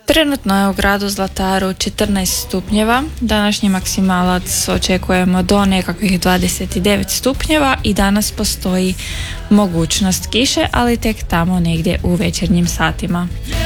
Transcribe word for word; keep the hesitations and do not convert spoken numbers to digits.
Trenutno je u gradu Zlataru četrnaest stupnjeva, današnji maksimalac očekujemo do nekakvih dvadeset devet stupnjeva i danas postoji mogućnost kiše, ali tek tamo negdje u večernjim satima.